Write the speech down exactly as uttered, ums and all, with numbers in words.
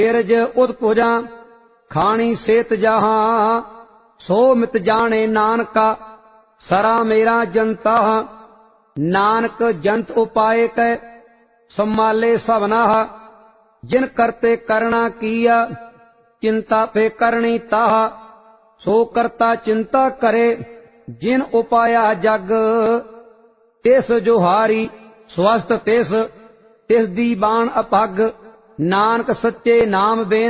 ਏਰਜ ਉਦਪੁਜਾ ਖਾਣੀ ਸੇਤ ਜਹਾਂ ਸੋ ਮਿਤ ਜਾਣੇ ਨਾਨਕਾ ਸਰਾ ਮੇਰਾ ਜਨਤਾ ਨਾਨਕ ਜੰਤ ਉਪਾਏ ਕੈ ਸੰਮਾਲੇ ਸਭਨਾ ਜਿਨ ਕਰਤੇ ਕਰਣਾ ਕੀਆ ਚਿੰਤਾ ਪੇ ਕਰਣੀ ਤਾਹ ਸੋ ਕਰਤਾ ਚਿੰਤਾ ਕਰੇ ਜਿਨ ਉਪਾਇਆ ਜਗ ਤਿਸ ਜੁਹਾਰੀ ਸਵਸਤ ਤਿਸ ਤਿਸ ਦੀ ਬਾਣ ਅਪੱਗ ਨਾਨਕ ਸੱਚੇ ਨਾਮ ਬੇਨ